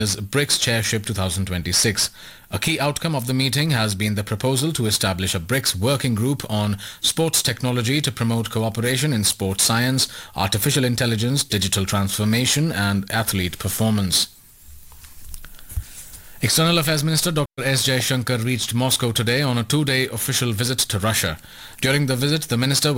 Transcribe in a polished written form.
BRICS Chairship 2026. A key outcome of the meeting has been the proposal to establish a BRICS working group on sports technology to promote cooperation in sports science, artificial intelligence, digital transformation and athlete performance. External Affairs Minister Dr. S. Jaishankar reached Moscow today on a two-day official visit to Russia. During the visit, the minister